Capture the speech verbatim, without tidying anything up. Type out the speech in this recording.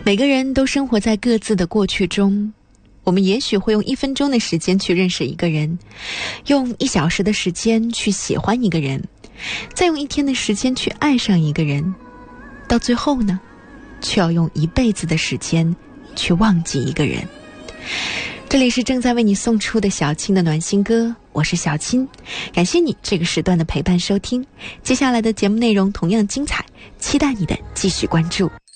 每个人都生活在各自的过去中，我们也许会用一分钟的时间去认识一个人，用一小时的时间去喜欢一个人，再用一天的时间去爱上一个人，到最后呢，却要用一辈子的时间去忘记一个人。这里是正在为你送出的小青的暖心歌，我是小青，感谢你这个时段的陪伴收听。接下来的节目内容同样精彩，期待你的继续关注。